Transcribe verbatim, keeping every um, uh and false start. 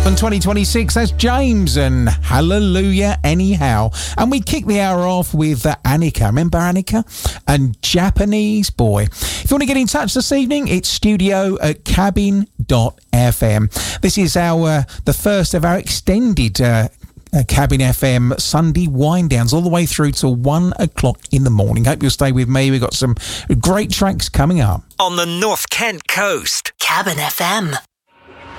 From twenty twenty-six, that's James and Hallelujah Anyhow. And we kick the hour off with uh, Annika. Remember Annika? And Japanese Boy. If you want to get in touch this evening, it's studio at cabin dot f m. This is our uh, the first of our extended uh, uh, Cabin F M Sunday wind downs all the way through till one o'clock in the morning. Hope you'll stay with me. We've got some great tracks coming up. On the North Kent coast. Cabin F M.